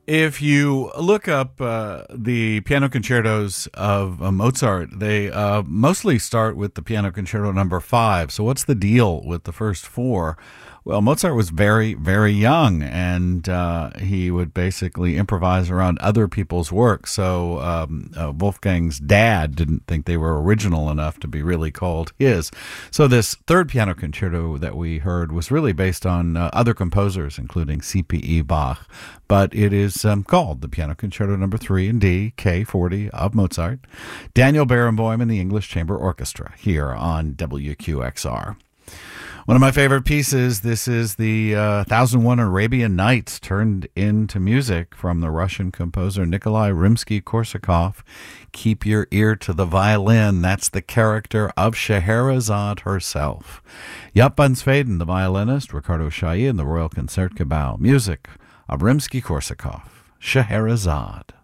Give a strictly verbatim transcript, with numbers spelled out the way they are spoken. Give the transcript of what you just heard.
If you look up uh, the piano concertos of uh, Mozart, they uh, mostly start with the piano concerto number five. So, what's the deal with the first four? Well, Mozart was very, very young, and uh, he would basically improvise around other people's work. So um, uh, Wolfgang's dad didn't think they were original enough to be really called his. So this third piano concerto that we heard was really based on uh, other composers, including C P E Bach. But it is um, called the Piano Concerto Number Three in D, K forty of Mozart. Daniel Barenboim and the English Chamber Orchestra here on W Q X R. One of my favorite pieces, this is the uh, Thousand One Arabian Nights turned into music from the Russian composer Nikolai Rimsky-Korsakov. Keep your ear to the violin. That's the character of Scheherazade herself. Jaap van Zweden, the violinist, Ricardo Chailly, and the Royal Concertgebouw. Music of Rimsky-Korsakov, Scheherazade.